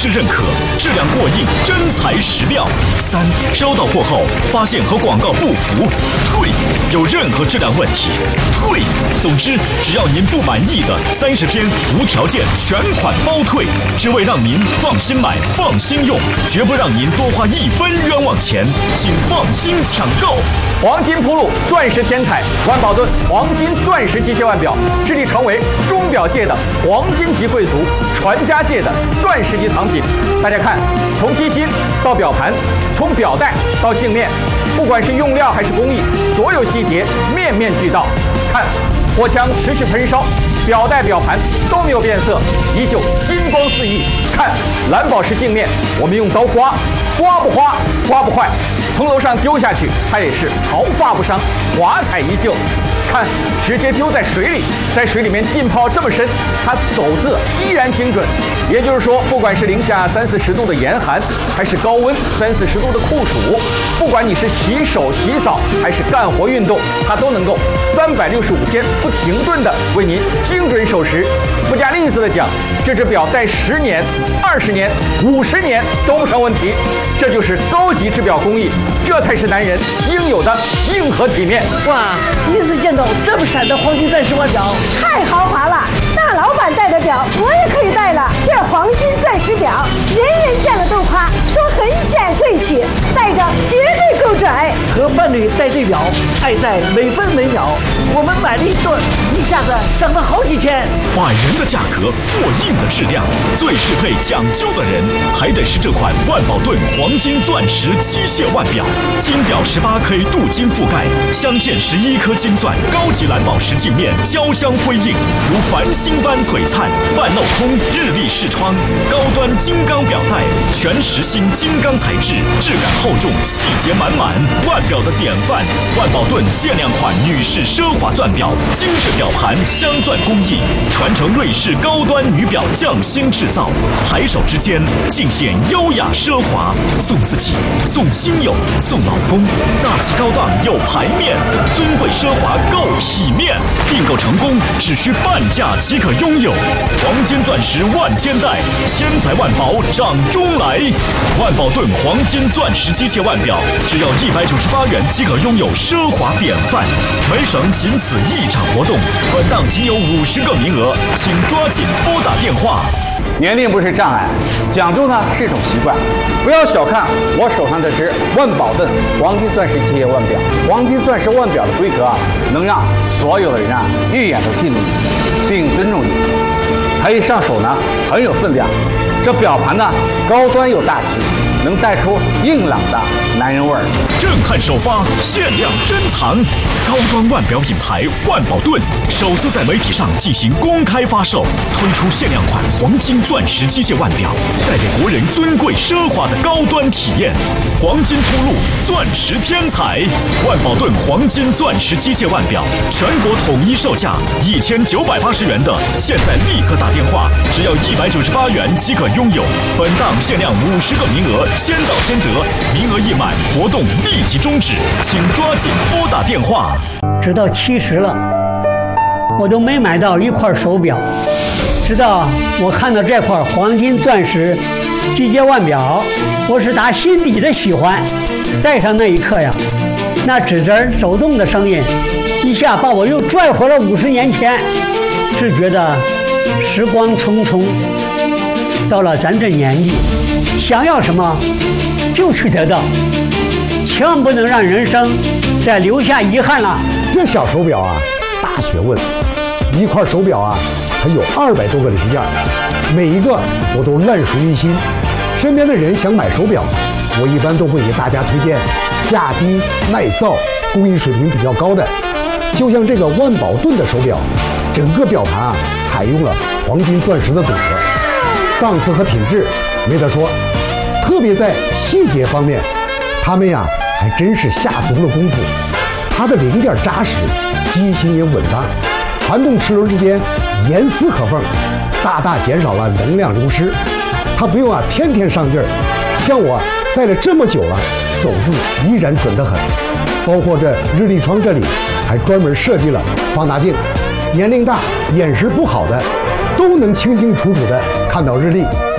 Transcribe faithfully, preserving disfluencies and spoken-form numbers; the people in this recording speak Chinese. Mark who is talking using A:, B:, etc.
A: 质认可，质量过硬，真材实料。三、收到货后发现和广告不符，退。有任何质量问题，退。总之，只要您不满意的，三十天无条件全款包退，只为让您放心买、放心用，绝不让您多花一分冤枉钱，请放心抢购。
B: 黄金铺路，钻石天彩，万宝顿黄金钻石机械腕表，致力成为钟表界的黄金级贵族，传家界的钻石级藏品。大家看，从机芯到表盘，从表带到镜面，不管是用料还是工艺，所有细节面面俱到。看，火枪持续喷烧，表带表盘都没有变色，依旧金光四溢。看蓝宝石镜面，我们用刀刮，刮不花，刮不坏。从楼上丢下去，它也是毫发不伤，华彩依旧。看，直接丢在水里，在水里面浸泡这么深，它走字依然精准。也就是说，不管是零下三四十度的严寒，还是高温三四十度的酷暑，不管你是洗手、洗澡还是干活运动，它都能够三百六十五天不停顿的为您精准守时。不加吝啬的讲，这只表戴十年、二十年、五十年都不成问题。这就是高级制表工艺，这才是男人应有的硬核体面。
C: 哇，第一次见到这么闪的黄金钻石腕表，
D: 太豪华了！大老板戴的表，我也可以戴了。这黄金钻石表，人人见了都夸，说很显贵气，戴着绝对够准。
C: 和伴侣戴对表，爱在每分每秒。我们买了一对，一下子省了好几千。
A: 百元的价格，过硬的质量，最适配讲究的人，还得是这款万宝顿黄金钻石机械腕表。金表十八 K 镀金覆盖，镶嵌十一颗金钻，高级蓝宝石镜面，交镶辉映，如繁星般璀璨。半镂空日历视窗，高端金刚表带，全实心金刚材质，质感厚重，细节满满。腕表的典范，万宝顿限量款女士奢华钻表，精致表盘，镶钻工艺，传承瑞士高端女表匠心制造，抬手之间尽显优雅奢华。送自己，送亲友，送老公，大气高档有排面，尊贵奢华够体面。订购成功只需半价即可拥有。黄金钻石万千代，千载万宝掌中来。万宝顿黄金钻石机械腕表，只要一百九十八元即可拥有奢华典范。每省仅此一场活动，本档仅有五十个名额，请抓紧拨打电话。
B: 年龄不是障碍，讲究呢是一种习惯。不要小看我手上这只万宝顿黄金钻石机械腕表，黄金钻石腕表的规格啊，能让所有的人啊一眼都敬你，并尊重你。它一上手呢，很有分量。这表盘呢，高端又大气，能带出硬朗的男人味儿。
A: 震撼首发，限量珍藏，高端腕表品牌万宝顿首次在媒体上进行公开发售，推出限量款黄金钻石机械腕表，带给国人尊贵奢华的高端体验。黄金铺路，钻石天彩，万宝顿黄金钻石机械腕表，全国统一售价一千九百八十元的，现在立刻打电话，只要一百九十八元即可拥有。本档限量五十个名额，先到先得，名额一满，活动立即终止，请抓紧拨打电话。
E: 直到七十了，我都没买到一块手表，直到我看到这块黄金钻石机械腕表，我是打心底的喜欢。戴上那一刻呀，那指针走动的声音，一下把我又拽回了五十年前，是觉得时光匆匆，到了咱这年纪，想要什么就去得到，千万不能让人生再留下遗憾了。
F: 这小手表啊，大学问，一块手表啊，它有二百多个零件，每一个我都烂熟于心。身边的人想买手表，我一般都会给大家推荐价低耐造、工艺水平比较高的。就像这个万宝顿的手表，整个表盘啊采用了黄金钻石的组合，档次和品质没得说。特别在细节方面，他们呀还真是下足了功夫。它的零件扎实，机芯也稳当，传动齿轮之间严丝合缝，大大减少了能量流失。它不用啊天天上劲儿，像我戴了这么久了，走字依然准得很。包括这日历窗这里还专门设计了放大镜，年龄大、眼识不好的都能清清楚楚的看到日历。